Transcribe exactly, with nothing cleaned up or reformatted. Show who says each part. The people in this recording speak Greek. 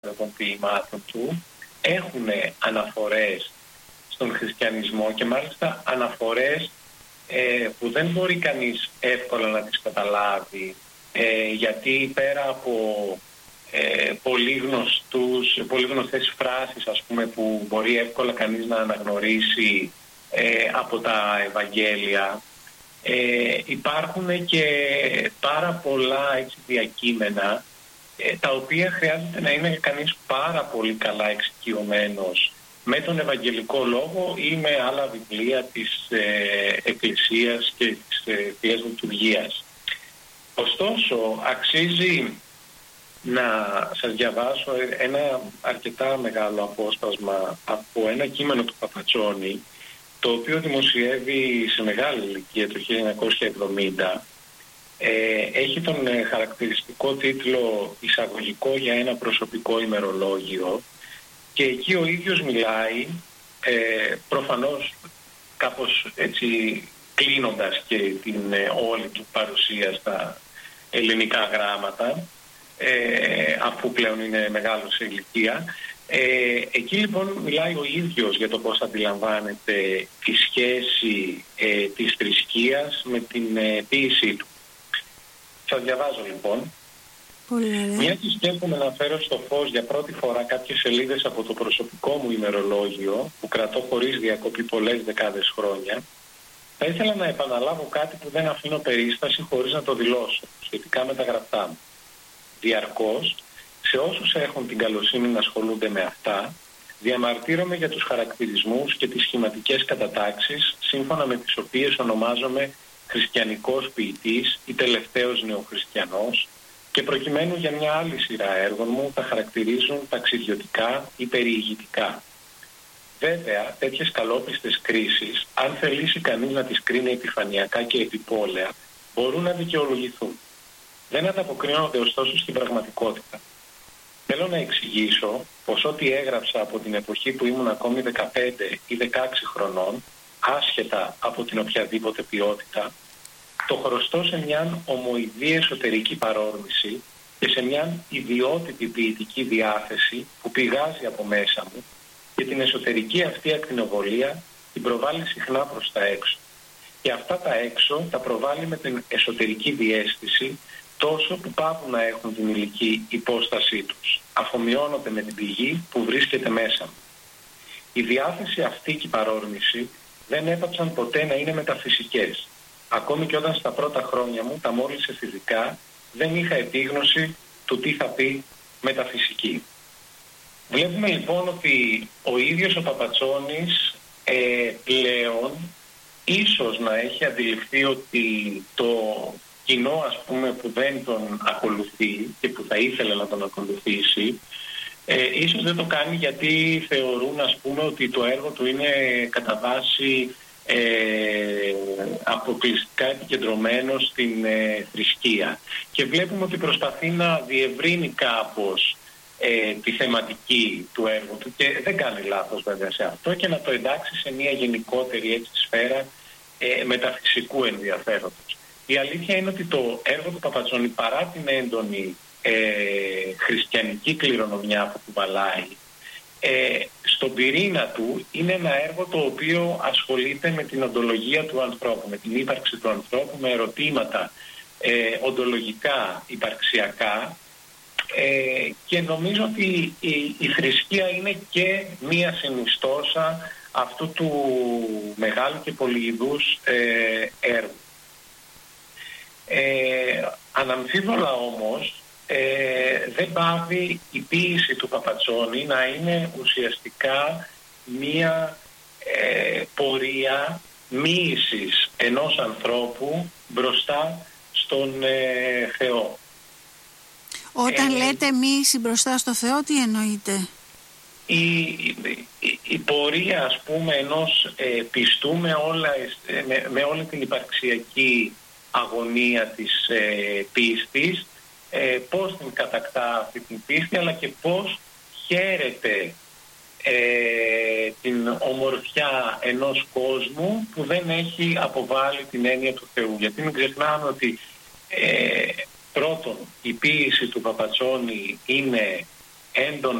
Speaker 1: των ποιημάτων του έχουν αναφορές στον χριστιανισμό και μάλιστα αναφορές ε, που δεν μπορεί κανείς εύκολα να τις καταλάβει, ε, γιατί πέρα από ε, πολύ, γνωστούς, πολύ γνωστές φράσεις, ας πούμε, που μπορεί εύκολα κανείς να αναγνωρίσει ε, από τα Ευαγγέλια, ε, υπάρχουν και πάρα πολλά έτσι, διακείμενα ε, τα οποία χρειάζεται να είναι κανείς πάρα πολύ καλά εξοικειωμένος με τον Ευαγγελικό Λόγο ή με άλλα βιβλία της ε, Εκκλησίας και της ε, Θείας Λειτουργίας. Ωστόσο, αξίζει να σας διαβάσω ένα αρκετά μεγάλο απόσπασμα από ένα κείμενο του Παπατσόνη, το οποίο δημοσιεύει σε μεγάλη ηλικία το χίλια εννιακόσια εβδομήντα. Ε, έχει τον ε, χαρακτηριστικό τίτλο «Εισαγωγικό για ένα προσωπικό ημερολόγιο» και εκεί ο ίδιος μιλάει, ε, προφανώς κάπως έτσι κλείνοντας και την ε, όλη του παρουσία στα ελληνικά γράμματα, ε, αφού πλέον είναι μεγάλο σε ηλικία. Ε, εκεί λοιπόν μιλάει ο ίδιος για το πώς αντιλαμβάνεται τη σχέση ε, της θρησκείας με την ε, ποίησή του. Σας διαβάζω λοιπόν. Μια και σκέφτομαι να φέρω στο φως για πρώτη φορά κάποιες σελίδες από το προσωπικό μου ημερολόγιο που κρατώ χωρίς διακοπή πολλές δεκάδες χρόνια, θα ήθελα να επαναλάβω κάτι που δεν αφήνω περίσταση χωρίς να το δηλώσω σχετικά με τα γραπτά μου. Διαρκώς, σε όσους έχουν την καλοσύνη να ασχολούνται με αυτά, διαμαρτύρομαι για τους χαρακτηρισμούς και τις σχηματικές κατατάξεις σύμφωνα με τις οποίες ονομάζομαι χριστιανικός ποιητής ή τελευταίος νεοχριστιανός, και προκειμένου για μια άλλη σειρά έργων μου τα χαρακτηρίζουν ταξιδιωτικά ή περιηγητικά. Βέβαια, τέτοιες καλόπιστες κρίσεις, αν θελήσει κανείς να τις κρίνει επιφανειακά και επιπόλαια, μπορούν να δικαιολογηθούν. Δεν ανταποκρίνονται ωστόσο στην πραγματικότητα. Θέλω να εξηγήσω πως ό,τι έγραψα από την εποχή που ήμουν ακόμη δεκαπέντε ή δεκαέξι χρονών, άσχετα από την οποιαδήποτε ποιότητα, το χρωστώ σε μια ομοειδή εσωτερική παρόρμηση και σε μια ιδιότυπη ποιητική διάθεση που πηγάζει από μέσα μου και την εσωτερική αυτή ακτινοβολία την προβάλλει συχνά προς τα έξω. Και αυτά τα έξω τα προβάλλει με την εσωτερική διαίσθηση τόσο που πάβουν να έχουν την υλική υπόστασή τους. Αφομοιώνονται με την πηγή που βρίσκεται μέσα μου. Η διάθεση αυτή και η παρόρμηση δεν έπαψαν ποτέ να είναι μεταφυσικές. Ακόμη και όταν στα πρώτα χρόνια μου τα μόλισε φυσικά, δεν είχα επίγνωση του τι θα πει μεταφυσική. Βλέπουμε λοιπόν ότι ο ίδιος ο Παπατσόνης ε, πλέον ίσως να έχει αντιληφθεί ότι το κοινό, ας πούμε, που δεν τον ακολουθεί και που θα ήθελε να τον ακολουθήσει, ε, ίσως δεν το κάνει γιατί θεωρούν, ας πούμε, ότι το έργο του είναι κατά βάση Ε, αποκλειστικά επικεντρωμένο στην ε, θρησκεία, και βλέπουμε ότι προσπαθεί να διευρύνει κάπως ε, τη θεματική του έργου του, και δεν κάνει λάθος βέβαια σε αυτό, και να το εντάξει σε μια γενικότερη έτσι σφαίρα ε, μεταφυσικού ενδιαφέροντος. Η αλήθεια είναι ότι το έργο του Παπατσόνη, παρά την έντονη ε, χριστιανική κληρονομιά που κουβαλάει, Ε, στον πυρήνα του είναι ένα έργο το οποίο ασχολείται με την οντολογία του ανθρώπου, με την ύπαρξη του ανθρώπου, με ερωτήματα ε, οντολογικά, υπαρξιακά, ε, και νομίζω ότι η, η θρησκεία είναι και μία συνιστόσα αυτού του μεγάλου και πολυειδούς ε, έργου. Ε, αναμφίβολα όμως, Ε, δεν πάβει η ποίηση του Παπατσόνη να είναι ουσιαστικά μία ε, πορεία μοίησης ενός ανθρώπου μπροστά στον ε, Θεό.
Speaker 2: Όταν
Speaker 1: ε,
Speaker 2: λέτε μοίηση μπροστά στο Θεό, τι εννοείτε?
Speaker 1: Η, η, η, η πορεία, ας πούμε, ενός ε, πιστού με, όλα, ε, με, με όλη την υπαρξιακή αγωνία της ε, πίστης, Ε, πώς την κατακτά αυτή την πίστη, αλλά και πώς χαίρεται ε, την ομορφιά ενός κόσμου που δεν έχει αποβάλει την έννοια του Θεού. Γιατί μην ξεχνάμε ότι ε, πρώτον η ποίηση του Παπατσόνη είναι έντονα